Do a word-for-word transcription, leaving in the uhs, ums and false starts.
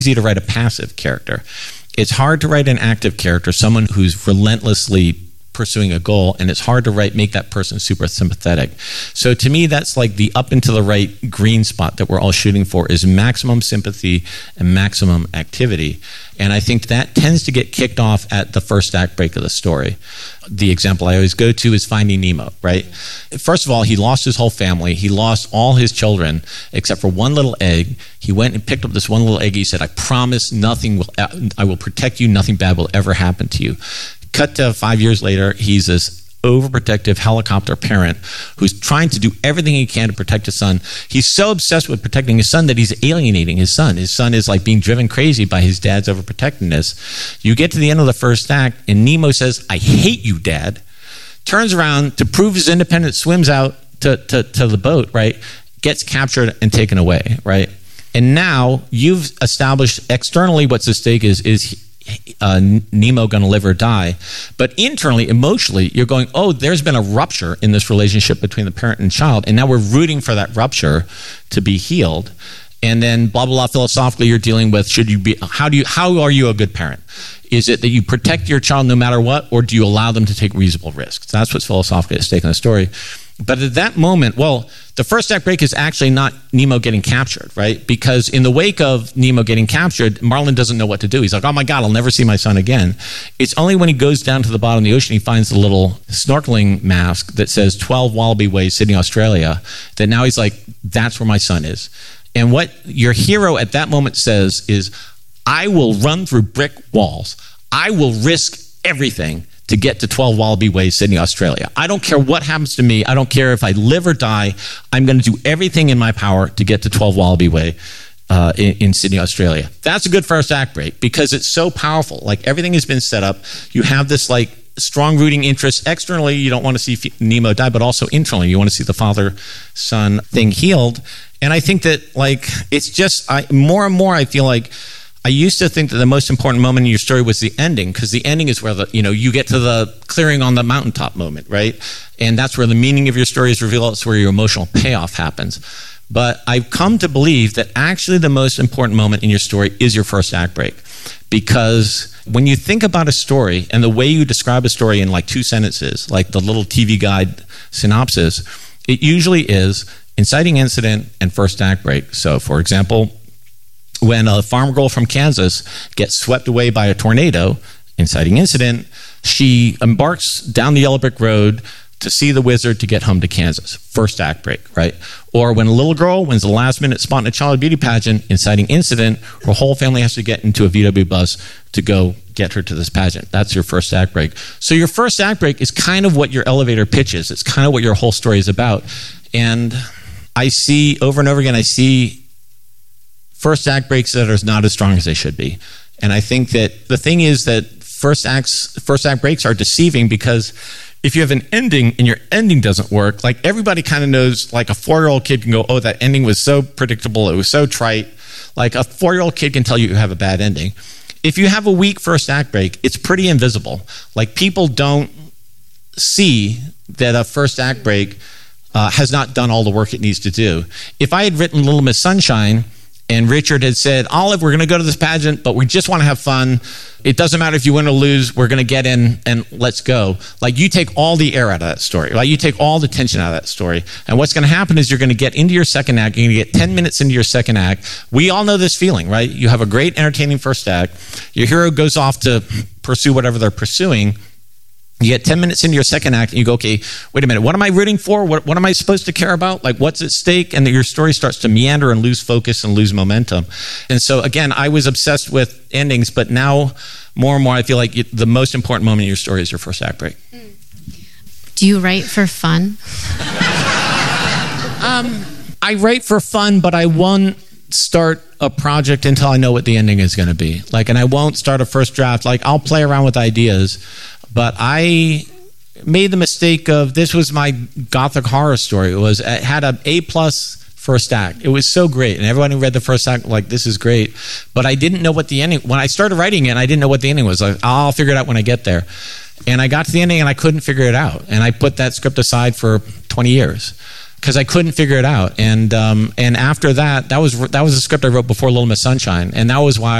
easy to write a passive character. It's hard to write an active character, someone who's relentlessly pursuing a goal, and it's hard to write make that person super sympathetic. So to me, that's like the up and to the right green spot that we're all shooting for, is maximum sympathy and maximum activity. And I think that tends to get kicked off at the first act break of the story. The example I always go to is Finding Nemo, right? First of all, he lost his whole family. He lost all his children except for one little egg. He went and picked up this one little egg. He said, I promise nothing will, I will protect you. Nothing bad will ever happen to you. Cut to five years later, he's this overprotective helicopter parent who's trying to do everything he can to protect his son. He's so obsessed with protecting his son that he's alienating his son. His son is like being driven crazy by his dad's overprotectiveness. You get to the end of the first act, and Nemo says, I hate you, Dad. Turns around to prove his independence, swims out to, to, to the boat, right? Gets captured and taken away, right? And now you've established externally what's at stake is, is Uh, Nemo going to live or die, but internally, emotionally, you're going, oh, there's been a rupture in this relationship between the parent and child, and now we're rooting for that rupture to be healed. And then blah blah blah, philosophically, you're dealing with, should you be, how do you, how are you a good parent? Is it that you protect your child no matter what, or do you allow them to take reasonable risks? That's what's philosophically at stake in the story. But at that moment, well, the first act break is actually not Nemo getting captured, right? Because in the wake of Nemo getting captured, Marlin doesn't know what to do. He's like, oh my God, I'll never see my son again. It's only when he goes down to the bottom of the ocean, he finds the little snorkeling mask that says twelve Wallaby Way, Sydney, Australia, that now he's like, that's where my son is. And what your hero at that moment says is, I will run through brick walls. I will risk everything to get to twelve Wallaby Way, Sydney, Australia. I don't care what happens to me. I don't care if I live or die. I'm going to do everything in my power to get to twelve Wallaby Way uh, in, in Sydney, Australia. That's a good first act break because it's so powerful. Like everything has been set up. You have this like strong rooting interest. Externally, you don't want to see Nemo die, but also internally, you want to see the father-son thing healed. And I think that like it's just I, more and more I feel like I used to think that the most important moment in your story was the ending, because the ending is where the, you know, you get to the clearing on the mountaintop moment, right? And that's where the meaning of your story is revealed. It's where your emotional payoff happens. But I've come to believe that actually the most important moment in your story is your first act break. Because when you think about a story and the way you describe a story in like two sentences, like the little T V guide synopsis, it usually is inciting incident and first act break. So for example, when a farm girl from Kansas gets swept away by a tornado, inciting incident, she embarks down the yellow brick road to see the wizard to get home to Kansas. First act break, right? Or when a little girl wins the last minute spot in a child beauty pageant, inciting incident, her whole family has to get into a V W bus to go get her to this pageant. That's your first act break. So your first act break is kind of what your elevator pitch is. It's kind of what your whole story is about. And I see over and over again, I see first act breaks that are not as strong as they should be. And I think that the thing is that first acts, first act breaks are deceiving, because if you have an ending and your ending doesn't work, like everybody kind of knows, like a four-year-old kid can go, oh, that ending was so predictable, it was so trite. Like a four-year-old kid can tell you you have a bad ending. If you have a weak first act break, it's pretty invisible. Like people don't see that a first act break uh, has not done all the work it needs to do. If I had written Little Miss Sunshine, and Richard had said, Olive, we're going to go to this pageant, but we just want to have fun. It doesn't matter if you win or lose. We're going to get in and let's go. Like you take all the air out of that story. Like you take all the tension out of that story. And what's going to happen is you're going to get into your second act. You're going to get ten minutes into your second act. We all know this feeling, right? You have a great, entertaining first act. Your hero goes off to pursue whatever they're pursuing. You get ten minutes into your second act and you go, okay, wait a minute, what am I rooting for? What, what am I supposed to care about? Like what's at stake? And your story starts to meander and lose focus and lose momentum. And so again, I was obsessed with endings, but now more and more I feel like it, the most important moment in your story is your first act break. Do you write for fun? um, I write for fun, but I won't start a project until I know what the ending is going to be. Like, and I won't start a first draft. Like I'll play around with ideas. But I made the mistake of, this was my gothic horror story. It was, it had an A plus first act. It was so great. And everyone who read the first act, like, this is great. But I didn't know what the ending, when I started writing it, I didn't know what the ending was. Like, I'll figure it out when I get there. And I got to the ending and I couldn't figure it out. And I put that script aside for twenty years. because I couldn't figure it out. And um, and after that, that was that was a script I wrote before Little Miss Sunshine, and that was why